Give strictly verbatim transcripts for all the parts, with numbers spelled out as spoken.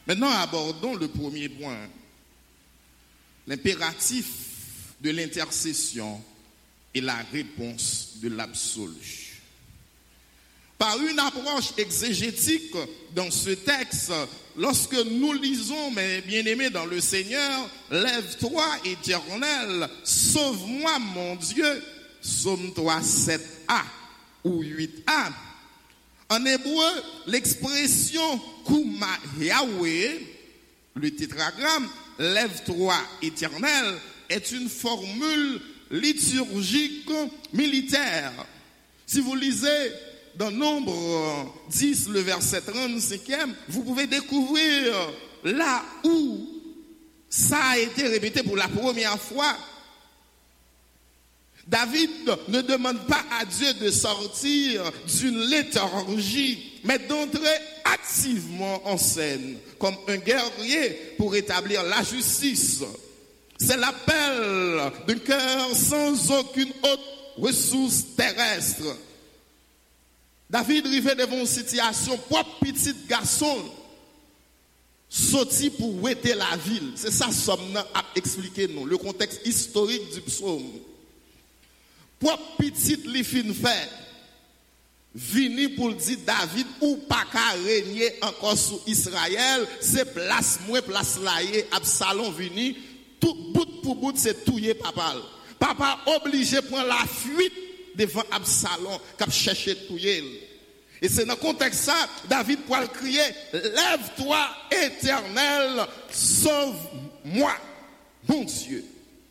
Maintenant, abordons le premier point, l'impératif de l'intercession et la réponse de l'absolu. Par une approche exégétique dans ce texte, lorsque nous lisons, mes bien-aimés dans le Seigneur, « Lève-toi, Éternel, sauve-moi, mon Dieu », Psaume trois, sept a ou huit a. En hébreu, l'expression « Kuma Yahweh », le tétragramme « Lève-toi, Éternel », est une formule liturgique militaire. Si vous lisez dans Nombre dix, le verset trente-cinquième, vous pouvez découvrir là où ça a été répété pour la première fois. David ne demande pas à Dieu de sortir d'une léthargie, mais d'entrer activement en scène comme un guerrier pour établir la justice. C'est l'appel d'un cœur sans aucune autre ressource terrestre. David arrivait devant une situation, propre petit garçon, sorti pour ouéter la ville. C'est ça, Somme a expliqué nous, le contexte historique du psaume. Propre petit li fin fait, vini pour dire David ou pas qu'à régner encore sur Israël, c'est place moins place laïe, Absalom vini, tout bout pour bout c'est touyer papa. Papa obligé prendre la fuite devant Absalom qui a cherché touyer. Et c'est dans le contexte ça, David pourra crier, lève-toi Éternel, sauve-moi, mon Dieu.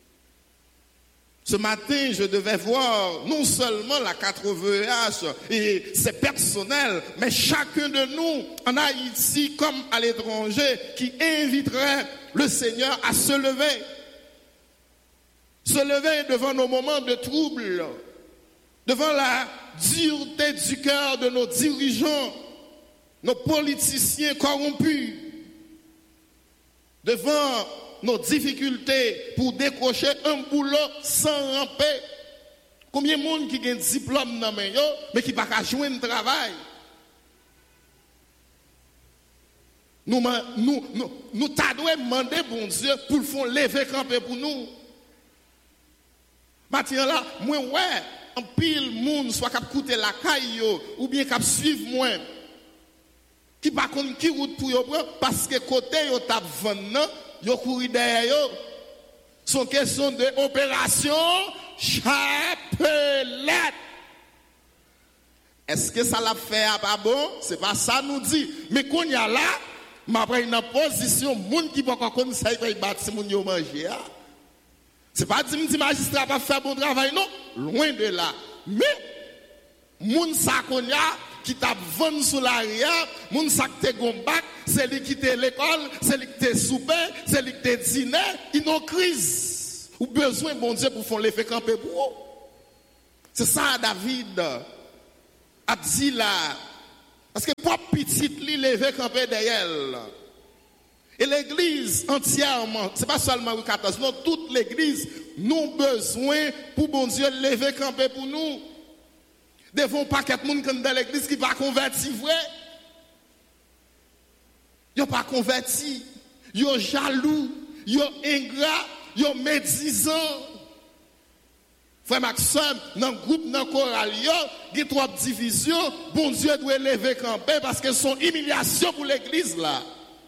Ce matin, je devais voir non seulement la quatre-vingts H et c'est personnel, mais chacun de nous en Haïti comme à l'étranger qui inviterait le Seigneur à se lever. Se lever devant nos moments de trouble, devant la dureté du cœur de nos dirigeants, nos politiciens corrompus, devant nos difficultés pour décrocher un boulot sans ramper. Combien de monde qui a un diplôme dans main mais qui n'a pas joindre un travail? Nous nous nous nous t'adouons demander bon Dieu pour le fond lever camper pour nous. Maintenant là, moi ouais, en pile monde soit cap coûter la caille ou bien cap suivre moi. Qui pas connait qui route pour yo parce que côté yo t'a vendre yo couru derrière yo. Son question de opération Chapelette. Est-ce que ça l'a fait à pas bon? C'est pas ça nous dit. Mais qu'on y a là, m'a pris une position monde qui pas connait ça il va battre si moun yo manger. C'est pas dire que magistrat pas faire bon travail non, loin de là. Mais moun sa qu'on y a qui t'a vendu sous l'arrière, moun sa qui te gombac, c'est lui qui te l'école, c'est lui qui te soupé, c'est lui qui te dîner, ils ont crise. Ou besoin bon Dieu pour faire l'effet camper pour eux. C'est ça David a dit là. Parce que pour petit li lever camper derrière. Et l'église entièrement, c'est pas seulement Louis quatorze, non, toute l'église, nous avons besoin pour bon Dieu lever camper pour nous. Devant pas quelqu'un monde dans l'église qui va convertir vrai. Yo pas converti, yo jaloux, yo ingrat, yo médisant. Frère Maxime, dans le groupe, dans le choral, il y a trois divisions. Bon Dieu doit lever camper parce que son humiliation pour l'église là.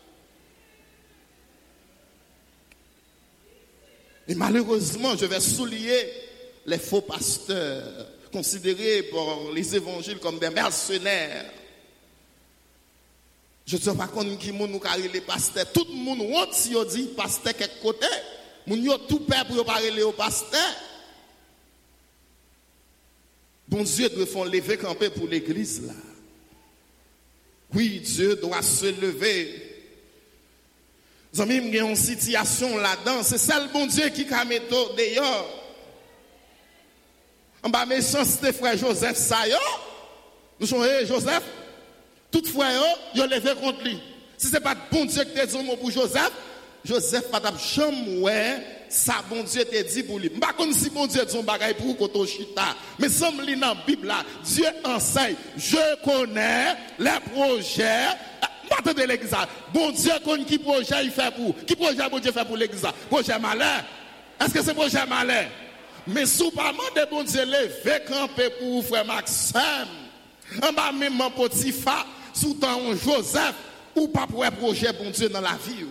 Et malheureusement, je vais souligner les faux pasteurs, considérés par les évangiles comme des mercenaires. Je ne sais pas quand qui nous carré les pasteurs. Tout le monde honte si on dit pasteur quelque côté. Moun yo tout peur pour parler aux pasteurs. Bon Dieu doit faire lever camper pour l'église là. Oui, Dieu doit se lever. Nous avons une situation là-dedans. C'est ça le bon Dieu qui a mis d'ailleurs. En bas, méchanceté, frère Joseph, ça y est. Nous sommes, hey, Joseph, tout frère, il a levé contre lui. Si ce n'est pas bon Dieu qui t'a dit un mot pour Joseph, Joseph pas jamais ouais, ça bon Dieu t'a dit pour lui. Je ne sais pas si bon Dieu dit un bagage pour Koto Chita. Mais sans me lire dans la Bible là, Dieu enseigne. Je connais les projets. M'attendre l'église. Bon Dieu, qui projet il fait pour? Qui projet bon Dieu fait pour l'église? Projet malin. Est-ce que c'est projet malin? Mais sous pas de bon Dieu lever camper pour frère Maxime. En bas même mon Potiphar, sous temps Joseph, ou pas pour un projet bon Dieu dans la vie.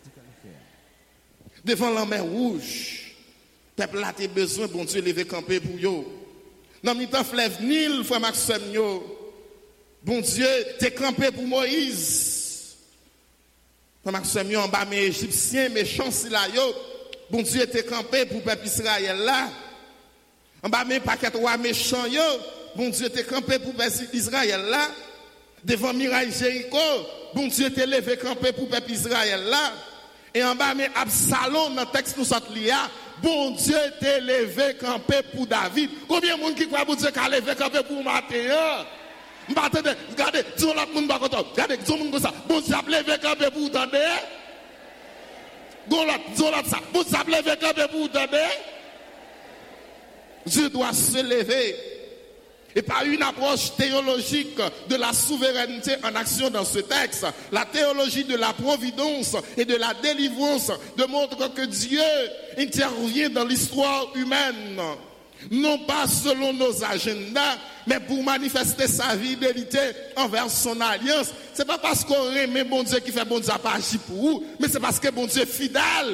Devant la mer rouge, peuple a besoin bon Dieu lever camper pour yo. Dans le temps fleuve Nil, frère Maxime yo. Bon Dieu, t'es campé pour Moïse. Frère Maxime yo en bas mes Égyptiens, méchants si là yo. Bon Dieu, t'es campé pour peuple Israël là. En bas mes paquets roi méchants yo. Bon Dieu, t'es campé pour peuple Israël là. Devant miraille Jéricho, bon Dieu, t'es levé campé pour peuple Israël là. Et en bas mes Absalom dans le texte nous sortent là. Bon Dieu, t'es levé campé pour David. Combien de monde qui croit bon Dieu qu'a levé campé pour Matthieu? Regardez, regardez, disons l'autre monde pas content. Regardez, disons monde comme ça. Bon Dieu, a levé campé pour vous entendre. Disons l'autre ça. Bon Dieu, a levé campé pour vous entendre. Dieu doit se lever. Et par une approche théologique de la souveraineté en action dans ce texte, la théologie de la providence et de la délivrance démontre que Dieu intervient dans l'histoire humaine, non pas selon nos agendas, mais pour manifester sa fidélité envers son alliance. Ce n'est pas parce qu'on aime bon Dieu qui fait bon Dieu pas agir pour vous, mais c'est parce que bon Dieu est fidèle.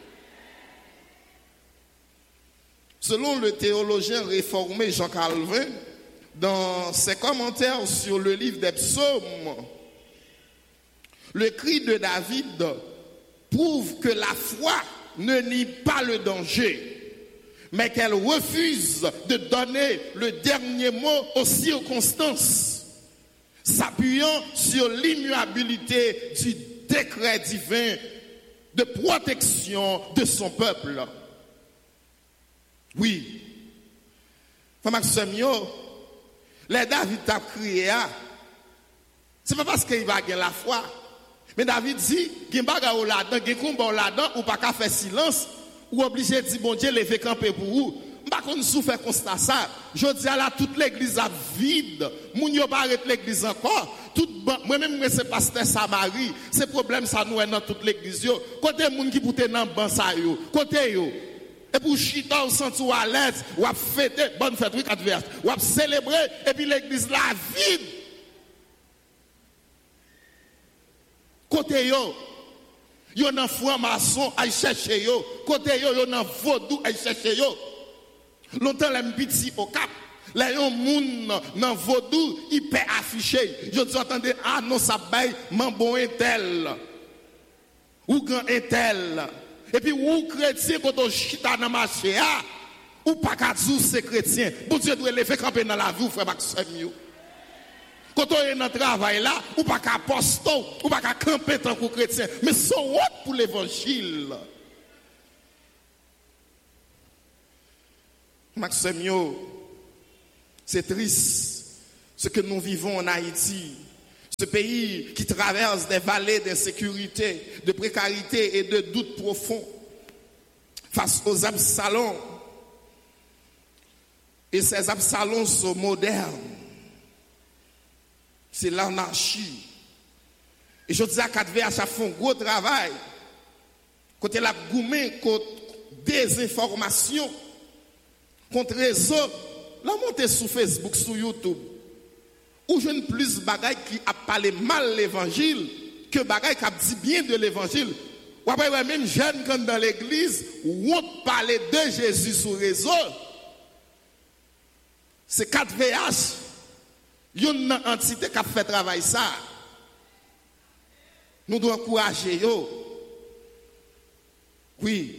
Selon le théologien réformé Jean Calvin, dans ses commentaires sur le livre des psaumes, le cri de David prouve que la foi ne nie pas le danger, mais qu'elle refuse de donner le dernier mot aux circonstances, s'appuyant sur l'immuabilité du décret divin de protection de son peuple. Oui, Frère Maxime, les David t'a crié, c'est pas parce qu'il va gagner la foi. Mais David dit, qu'il y a un là-dedans, qu'il y a un combat là-dedans, ou pas qu'à faire silence, ou obligé de dire, bon Dieu, lever camper pour vous. Pas qu'on souffre constat ça. Je dis à la toute l'église a vide. Moun yo pas arrête l'église encore. Tout moi-même moi c'est pasteur Samari. C'est problème ça nous est dans toute l'église yo. Côté moun qui poute dans ban ça yo. Côté yo. Et pour chita ou sentir à l'aise, ou à fêter, bonne fête, oui, quatre verses, ou à célébrer, et puis l'église là vide. Côté yo, yo nan franc-maçon, aïe chercher yo. Côté yo, yo nan vaudou, aïe chercher yo. Longtemps, les petits au cap. Là, yon moun nan vaudou, hyper affiché. Je dis, attendez, ah non, ça baille, man bon un tel. Ou grand un tel. Et puis, ou chrétien, quand on chita dans le marché, ou pas qu'à dire c'est chrétien. Bon Dieu doit lever camper dans la vie, frère Maxime. Quand on est dans le travail là, ou pas qu'à apostle, ou pas qu'à camper tant que chrétien. Mais c'est autre pour l'évangile. Maxime, c'est triste ce que nous vivons en Haïti. Ce pays qui traverse des vallées d'insécurité, de précarité et de doutes profonds face aux Absalons. Et ces Absalons sont modernes. C'est l'anarchie. Et je dis à quatre V H, ça fait un gros travail. Côté la goumé, contre désinformation, contre réseau, la montée sur Facebook, sur YouTube. Ou je ne plus bagaille qui a parlé mal l'évangile que bagaille qui a dit bien de l'évangile. Ou après, même jeunes comme dans l'église, ou on parler de Jésus sur le réseau. C'est quatre V H. Il y a une entité qui a fait travail ça. Nous devons encourager yo. Oui.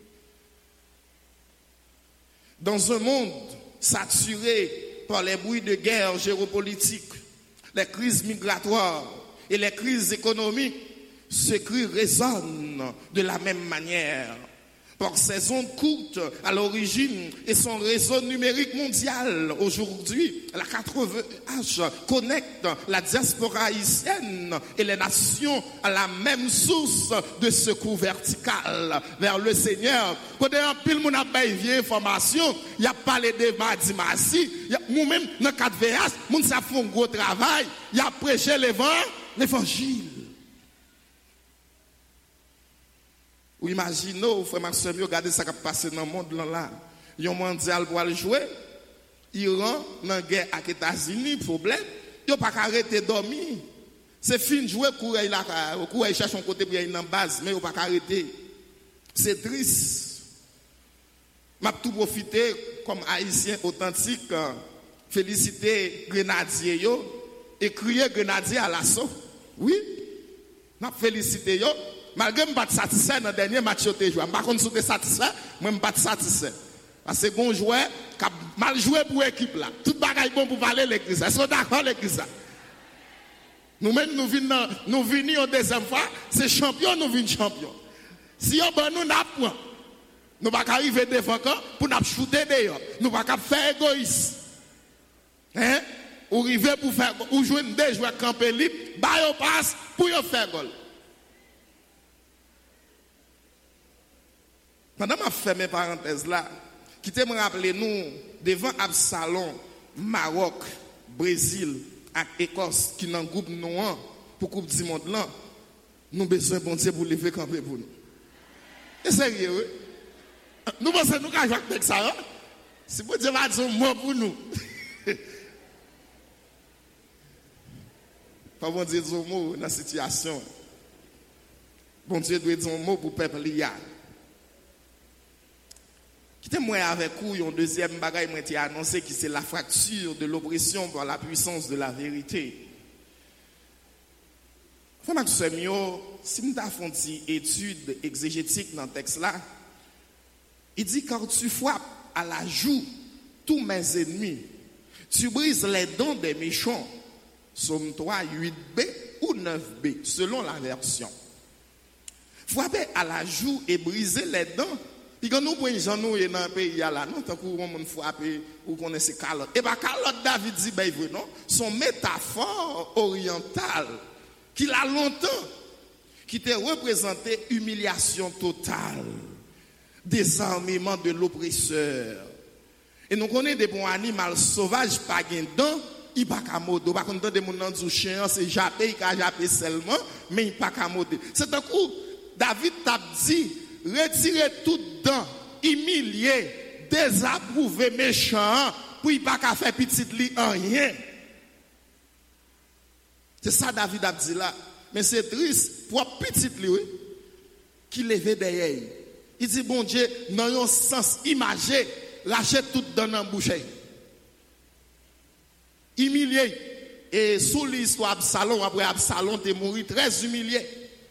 Dans un monde saturé par les bruits de guerre géopolitique, les crises migratoires et les crises économiques, ce cri résonne de la même manière. Par ses ondes courtes à l'origine et son réseau numérique mondial aujourd'hui, la quatre-vingts H connecte la diaspora haïtienne et les nations à la même source de secours vertical vers le Seigneur. Quand un pile mon a bien information, il y a parlé de mardi mardi, nous même dans quatre V H, moun ça fait un gros travail, il y a prêché l'évangile. l'évangile. Ou imaginez, frère Maxime, regardez ça qui a passé dans le monde là. Il y a un mondial pour aller jouer. Iran, dans la guerre avec les États-Unis, problème. Il n'y a pas qu'à arrêter de dormir. C'est fin de jouer, courir là, courir chercher un côté pour aller dans la base, mais il n'y a pas qu'à arrêter. C'est triste. Je vais tout profiter comme haïtien authentique, féliciter Grenadier yo, et crier Grenadier à l'assaut. Oui, je féliciter yo. Malgré que je ne suis pas satisfait dans le dernier match que je joue. Je ne suis pas satisfait, mais je ne suis pas satisfait. Parce que bon joueur qui a mal joué pour l'équipe là. Tout le bagage bon pour parler l'église. Est-ce que vous êtes d'accord l'église? Nous-mêmes, nous venons nous venons en deuxième fois, c'est champion, nous venons champion. Si on ben nous n'a point, nous ne pouvons pas arriver devant pour nous shooter d'ailleurs. Nous ne pouvons pas faire égoïste. Hein? Ou arriver pour faire, ou jouer deux joueurs campés libres, bah on passe pour faire goal. Pendant que je fais mes parenthèses là, qui te me rappeler nous, devant Absalom, Maroc, Brésil et Écosse, qui dans le groupe noir pour la Coupe du Monde là, nous avons besoin de bon Dieu pour lever camper pour nous. C'est sérieux, oui? Nous pensons que nous avons joué avec ça, hein? Si bon Dieu va dire un mot pour nous. Pas bon Dieu dire un mot dans la situation. Bon Dieu doit dire un mot pour le peuple lié. Quittez-moi avec vous, un deuxième bagage qui a annoncé qui c'est la fracture de l'oppression par la puissance de la vérité. Frère Maxime, si nous avons fait une étude exégétique dans le texte là, il dit quand tu frappes à la joue tous mes ennemis, tu brises les dents des méchants. Somme trois, huit B ou neuf B, selon la version. Frapper à la joue et briser les dents. Et quand nous prenons gens nous dans le pays là, non, tant qu'on on frappe ou qu'on ait calottes. Et bien calotte David dit ben non, son métaphore orientale qu'il a longtemps qui te représenté humiliation totale, désarmement de l'oppresseur. Et nous connaissons des bons animaux sauvages pas gain dents, il pas qu'à modo, par contre des gens dans du chien c'est jappé, il a jappé seulement, mais il pas qu'à modo. C'est un coup David t'a dit retirer tout dents, humilier, désapprouver, méchant, pour ne pas faire petit lit en rien. C'est ça David a dit là. Mais c'est triste pour petit lit, oui, qui levait derrière. Il dit, bon Dieu, dans un sens imagé, rachète tout dans la bouche. Humilié. Et sous l'histoire d'Absalom, après Absalom, il est mort très humilié.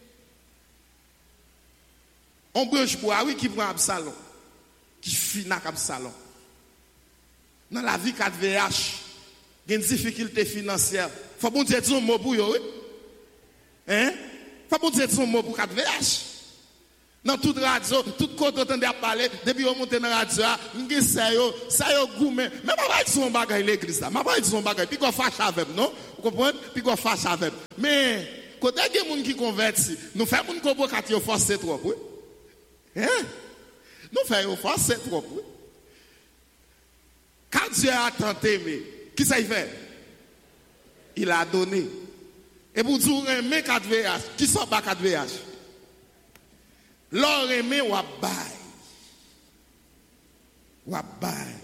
On branche pour oui qui prend Absalom, qui finit avec Absalom. Dans la vie quatre V H, il y a une difficulté financière. Il faut bon dire un mot pour eux. Hein? Il faut bon dire un mot pour quatre V H. Dans toute radio, tout côté entendez parler, depuis on monte dans la radio, on dit ça yo, ça yo goumé. Mais pas dire son bagage l'église là. Pas dire son bagage, puis qu'on fâche avec non? Vous comprenez? Puis qu'on fâche avec. Mais quand il y a des gens qui convertissent, nous faisons une comprendre qu'ils force trop, oui. Hein? Nous faisons force c'est trop. Oui. Quand Dieu a tant aimé, qui ça il fait? Il a donné. Et pour dire aimer quatre V H, qui sont pas quatre V H? L'or aimé ou à bail. Ou à bail.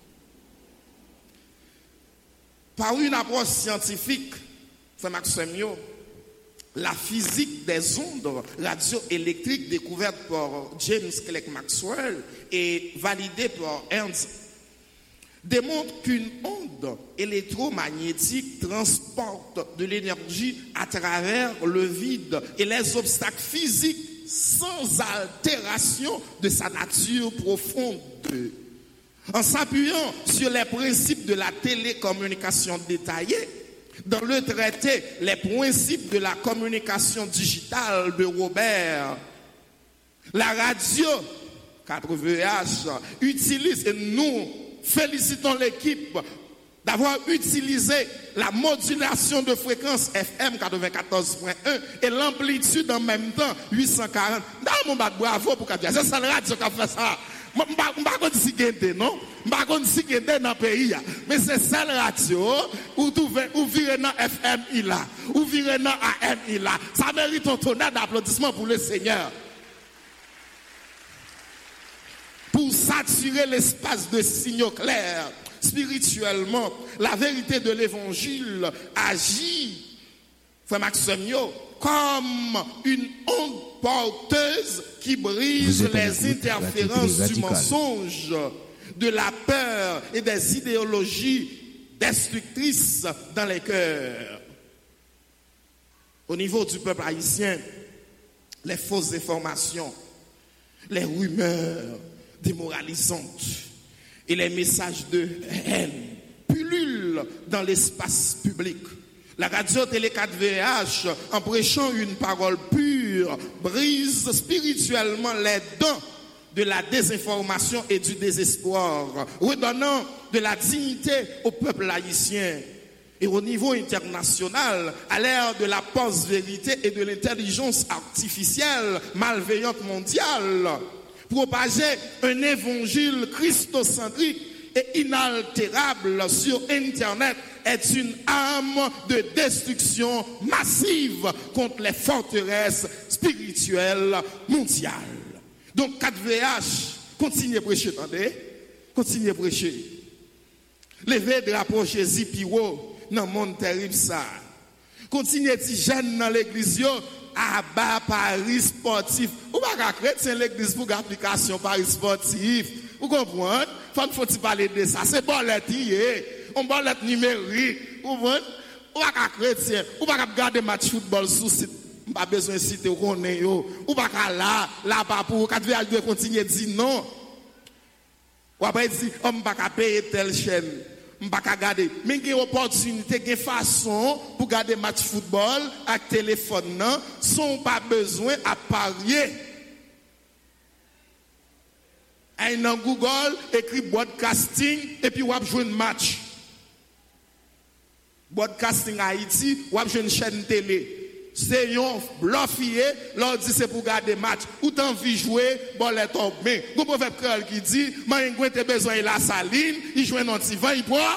Par une approche scientifique, c'est Maxime, la physique des ondes radioélectriques découverte par James Clerk Maxwell et validée par Ernst démontre qu'une onde électromagnétique transporte de l'énergie à travers le vide et les obstacles physiques sans altération de sa nature profonde. En s'appuyant sur les principes de la télécommunication détaillée, dans le traité Les principes de la communication digitale de Robert, la radio quatre V H utilise, et nous félicitons l'équipe d'avoir utilisé la modulation de fréquence F M quatre-vingt-quatorze point un et l'amplitude en même temps huit cent quarante. Dans mon bac, bravo pour quatre V H. C'est ça la radio qui a fait ça. Je ne sais pas si c'est non. Je ne sais pas si c'est dans le pays. Mais c'est celle radio où vous virez dans F M I là, ou virez dans A M I là. Ça mérite un tonnerre d'applaudissements pour le Seigneur. Pour saturer l'espace de signaux clairs, spirituellement, la vérité de l'évangile agit, frère Maxime, comme une onde porteuse qui brise les interférences du mensonge, de la peur et des idéologies destructrices dans les cœurs. Au niveau du peuple haïtien, les fausses informations, les rumeurs démoralisantes et les messages de haine pullulent dans l'espace public. La radio Télé quatre V H, en prêchant une parole pure, brise spirituellement les dents de la désinformation et du désespoir, redonnant de la dignité au peuple haïtien. Et au niveau international, à l'ère de la post-vérité et de l'intelligence artificielle malveillante mondiale, propager un évangile christocentrique et inaltérable sur Internet est une arme de destruction massive contre les forteresses spirituelles mondiales. Donc quatre V H, continuez à prêcher, attendez, continuez à prêcher. Levez drapeau Jésus Piro dans le monde terrible ça. Continuez à dire jeunes dans l'église, à bas Paris sportif. Ou pas créer c'est l'église pour l'application Paris sportif. Vous comprenez? Faut faut parler de ça. C'est bolette hier. On bolette numérique. Vous comprenez? Ou pas chrétien. Ou pas regarder match football sous site. Pas besoin de citer ou connaît yo. Ou pas là, là pas pour quatre V H doit continuer dire non. Ou après dire on pas payer telle chaîne. On pas regarder. Mais il y a une opportunité, une façon pour regarder match football avec téléphone non, sans pas besoin à parier. Et dans Google, écrit broadcasting et puis on va jouer un match. Broadcasting Haïti, on va jouer une chaîne télé. C'est un bluffier, l'on dit c'est pour garder match. Ou t'as envie de jouer, bon les tombe. Mais, le prophète Créole qui dit, Maringouin t'as besoin de la saline, il joue un anti-vin, il boit.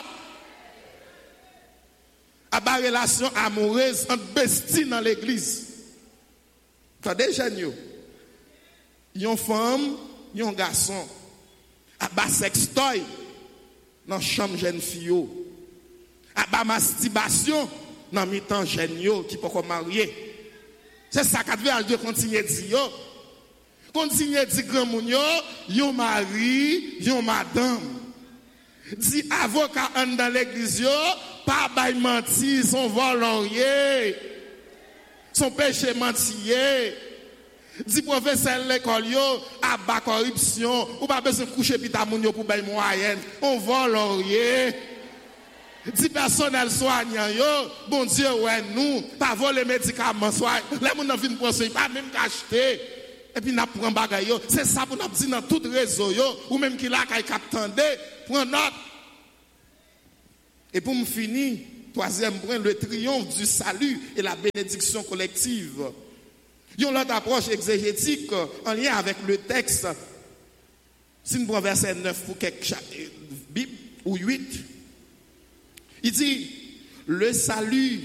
À bas relation amoureuse entre besties dans l'église. T'as déjà yo. Yon femme, yon garçon. À bas sextoy, dans chambre jeune fille. À bas masturbation, dans mi-temps jeune yo qui peut marier. C'est ça qu'à veut de continuer dire yo. Continuer dire grand moun yo, yon mari, yon madame. Dit avocat en dans l'église yo, pas bay menti, son volontiers. Son péché mentier. Dit professeur l'école yo, à bas corruption, ou pas besoin coucher pita moun yo pour bay moyenne. On volontiers. Dit personnel soignant yo, bon Dieu ouais nous, pas voler médicaments soit, les moun nan vinn prendre soin, pas même acheter. Et puis n'a prend bagay yo, c'est ça pour n'a dit dans tout réseau yo, ou même qui là kay captande, prend note. Et pour me finir, troisième point, le triomphe du salut et la bénédiction collective. Yon l'autre approche exégétique en lien avec le texte. Si nous prenons verset neuf pour quelques Bible ou huit, il dit, le salut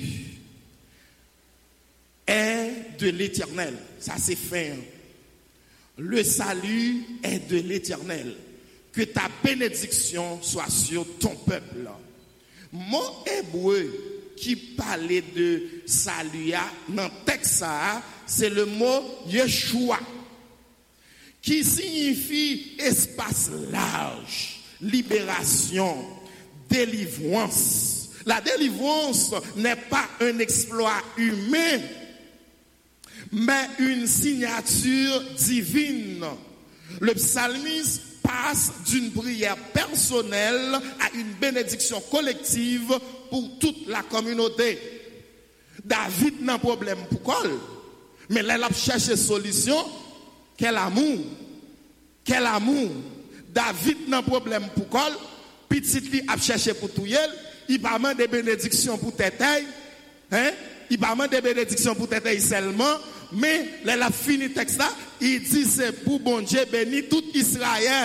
est de l'Éternel. Ça c'est fin. Le salut est de l'Éternel. Que ta bénédiction soit sur ton peuple. Mot hébreu qui parlait de salut dans le texte, c'est le mot Yeshua, qui signifie espace large, libération, délivrance. La délivrance n'est pas un exploit humain, mais une signature divine. Le psalmiste passe d'une prière personnelle à une bénédiction collective pour toute la communauté. David n'a pas de problème pour quoi, mais là, il a cherché solution. Quel amour! Quel amour! David n'a pas de problème pour quoi, petit lui a cherché pour tout yel, il va demander des bénédictions pour tétail, hein? Il va demander des bénédictions pour tétail seulement, mais là, il a fini le texte là, il dit c'est pour bon Dieu béni tout Israël.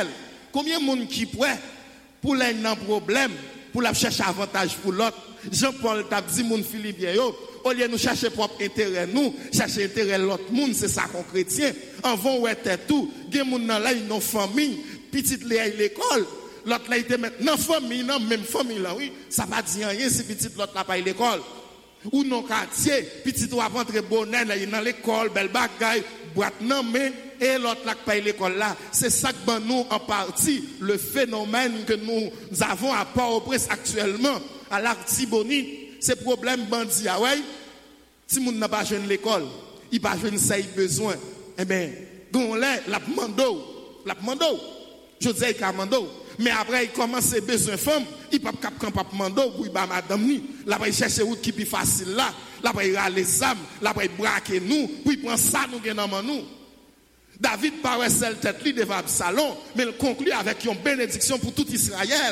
Combien de monde qui prêt pour les un problème, pour la chercher avantage pour l'autre? Jean-Paul t'a dit mon Philippe yo, au lieu de nous chercher propre intérêt nous, chercher intérêt l'autre monde, c'est ça qu'on chrétien. En vont ouais tout, gen moun nan là une famille, petite à l'école, l'autre là était maintenant famille, non même famille là oui, ça va dire rien si petite l'autre là pas à l'école. Ou non quartier, petit ou avant très bonnet dans l'école, belle bagaille, boîte non mais et l'autre là pas à l'école là, c'est ça que ben nous en partie le phénomène que nous avons à Port-au-Prince actuellement à l'Artibonite, c'est problème bandit ah ouais. Si moun n'a pas jeune l'école, il pas jeune ça il besoin. Eh ben, gon là la mando, la mando. Je dis il mando. Mais après, il commence à besoin de femmes, il ne peut pas demander pour ba madame ni. Là, il cherche route qui est plus facile là. Là, il a les âmes, là, il braque nous, puis il prend ça nous dans nous. David paraît seul tête li devant Absalom, mais il conclut avec une bénédiction pour tout Israël.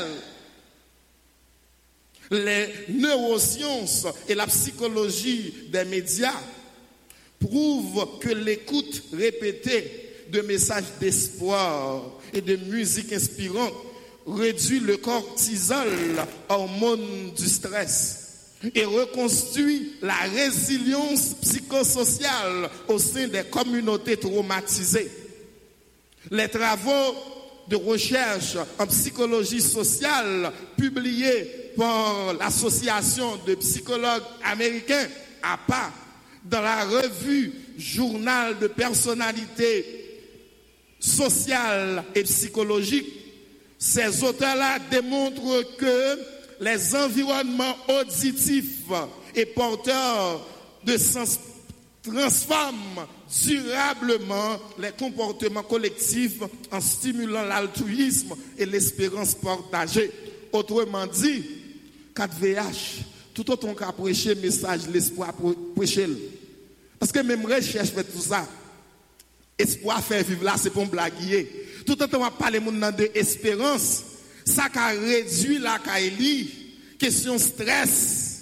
Les neurosciences et la psychologie des médias prouvent que l'écoute répétée de messages d'espoir et de musique inspirante réduit le cortisol, hormone du stress, et reconstruit la résilience psychosociale au sein des communautés traumatisées. Les travaux de recherche en psychologie sociale publiés par l'Association de psychologues américains, A P A, dans la revue Journal de personnalité sociale et psychologique, ces auteurs-là démontrent que les environnements auditifs et porteurs de sens transforment durablement les comportements collectifs en stimulant l'altruisme et l'espérance partagée. Autrement dit, quatre V H, tout autant qu'à prêcher le message, l'espoir prêcher. Parce que même recherche fait tout ça. Espoir faire vivre là, c'est pour me blaguer. Tout le temps, on parle de espérance. Ça a réduit la Kaili. Question stress.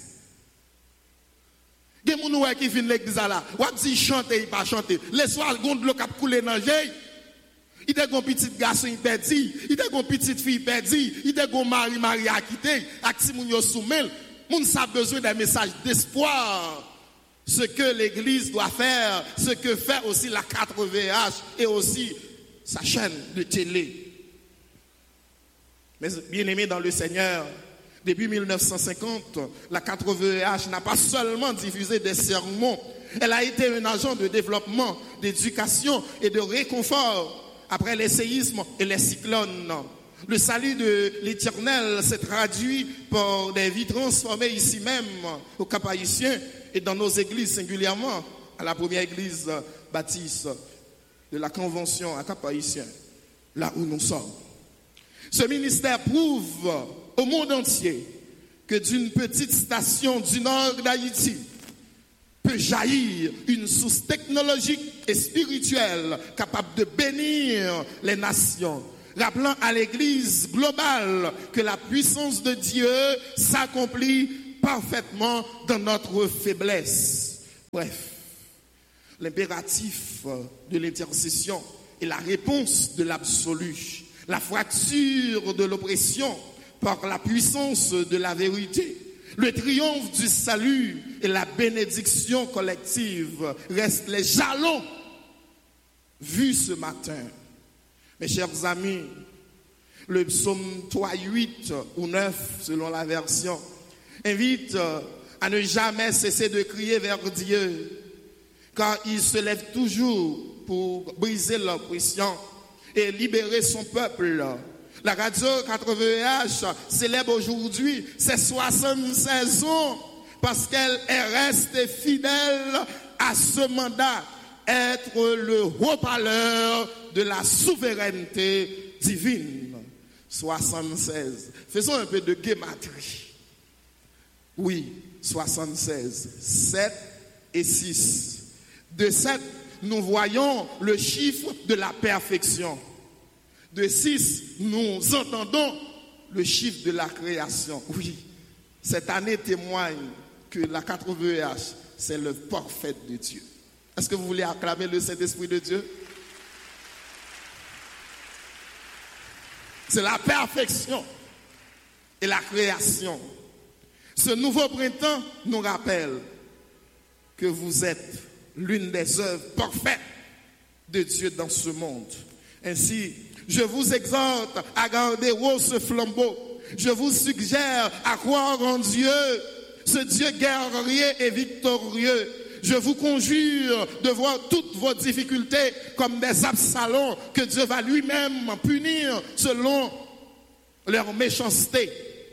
Des gens qui viennent l'église là. On dit chanter, il pas chanter. Les soirs, il y a de l'eau qui a coulé dans le jeu. Il y a des petits garçons qui perdu. Il y a des petites filles perdues. Il y a des mari mari à quitter. Actimon soumel. Moun a besoin d'un message d'espoir. Ce que l'église doit faire, ce que fait aussi la quatre V H et aussi sa chaîne de télé. Mais bien aimé dans le Seigneur, depuis mille neuf cent cinquante, la quatre V H n'a pas seulement diffusé des sermons, elle a été un agent de développement, d'éducation et de réconfort après les séismes et les cyclones. Le salut de l'Éternel s'est traduit par des vies transformées ici même au Cap-Haïtien et dans nos églises, singulièrement à la première église baptiste de la Convention à Cap-Haïtien, là où nous sommes. Ce ministère prouve au monde entier que d'une petite station du nord d'Haïti peut jaillir une source technologique et spirituelle capable de bénir les nations, rappelant à l'Église globale que la puissance de Dieu s'accomplit parfaitement dans notre faiblesse. Bref, l'impératif de l'intercession est la réponse de l'absolu, la fracture de l'oppression par la puissance de la vérité. Le triomphe du salut et la bénédiction collective restent les jalons vus ce matin. Mes chers amis, le psaume trois, huit ou neuf, selon la version, invite à ne jamais cesser de crier vers Dieu, car il se lève toujours pour briser l'oppression et libérer son peuple. La radio quatre-vingts H célèbre aujourd'hui ses soixante-seize ans parce qu'elle est restée fidèle à ce mandat, être le haut-parleur de la souveraineté divine. soixante-seize. Faisons un peu de guématrie. Oui, soixante-seize. sept et six. De sept, nous voyons le chiffre de la perfection. De six, nous entendons le chiffre de la création. Oui, cette année témoigne que la quatre-vingts H, c'est le parfait de Dieu. Est-ce que vous voulez acclamer le Saint-Esprit de Dieu? C'est la perfection et la création. Ce nouveau printemps nous rappelle que vous êtes l'une des œuvres parfaites de Dieu dans ce monde. Ainsi, je vous exhorte à garder haut ce flambeau. Je vous suggère à croire en Dieu, ce Dieu guerrier et victorieux. Je vous conjure de voir toutes vos difficultés comme des Absalons que Dieu va lui-même punir selon leur méchanceté.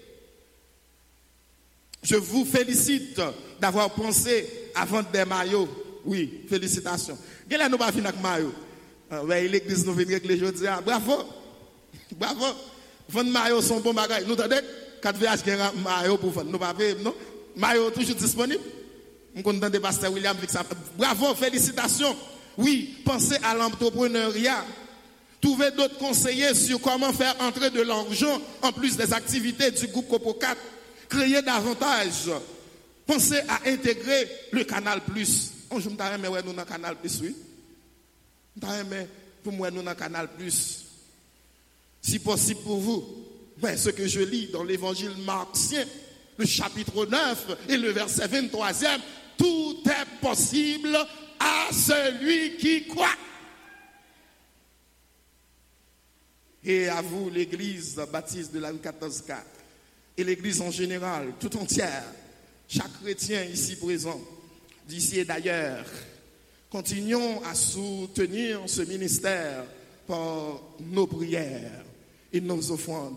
Je vous félicite d'avoir pensé à vendre des maillots. Oui, félicitations. Quelle est nous pas finir avec maillot? L'église nous vient régler aujourd'hui. Bravo. Bravo. Vendre maillot sont bons bagages. Nous attendons quatre V H qui ont maillot pour vendre. Nous pas non. Maillot toujours disponible. On compte dans pasteur William Vixam. Bravo, félicitations. Oui, pensez à l'entrepreneuriat. Trouvez d'autres conseillers sur comment faire entrer de l'argent en plus des activités du groupe Copo quatre. Créer davantage. Pensez à intégrer le Canal Plus. On je me dis mais ouais nous dans Canal Plus oui. Mais pour moi nous dans Canal Plus. Si possible pour vous. Mais ce que je lis dans l'évangile marcien, le chapitre neuf et le verset vingt-troisième, tout est possible à celui qui croit. Et à vous, l'église baptiste de la quatorze quatre, et l'église en général, tout entière, chaque chrétien ici présent, d'ici et d'ailleurs, continuons à soutenir ce ministère par nos prières et nos offrandes.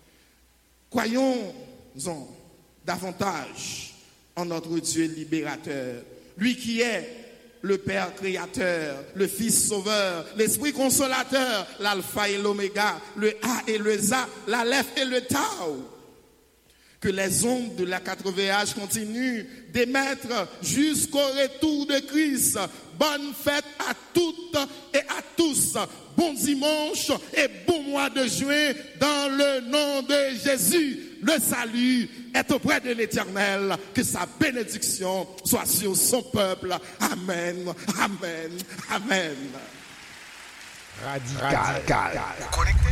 Croyons-en davantage en notre Dieu libérateur, lui qui est le Père créateur, le Fils sauveur, l'Esprit consolateur, l'alpha et l'oméga, le A et le Z, l'Aleph et le Tau. Que les ondes de la quatre V H continuent d'émettre jusqu'au retour de Christ. Bonne fête à toutes et à tous. Bon dimanche et bon mois de juin dans le nom de Jésus. Le salut est auprès de l'Éternel. Que sa bénédiction soit sur son peuple. Amen, amen, amen. Radical. Radical. Connecté.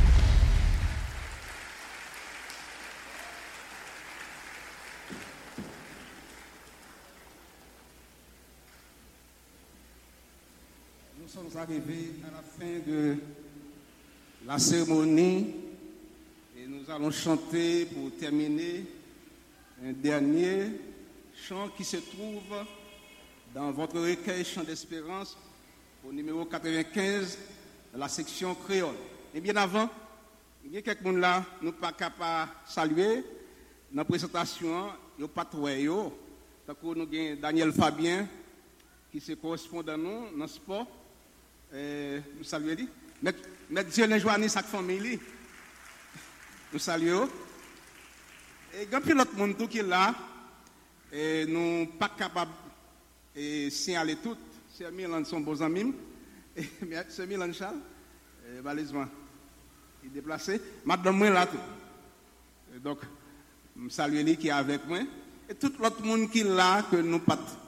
Nous sommes arrivés à la fin de la cérémonie et nous allons chanter pour terminer un dernier chant qui se trouve dans votre recueil Chant d'espérance au numéro quatre-vingt-quinze de la section créole. Et bien avant, il y a quelques monde là, nous pas capables de saluer dans la présentation, il n'y a pas de trouvé. Nous avons Daniel Fabien qui se correspond à nous dans le sport. Euh, nous saluons lui. Mettre Dieu les joigner sa famille. Nous saluons. Et quand puis l'autre monde qui est là, et nous pas capables de signaler tout. C'est Milan son beaux amis. C'est Milan Charles. Malheureusement, il est déplacé. Madame moi là tout. Et donc, je salue lui qui est avec moi. Et tout l'autre monde qui est là, que nous pas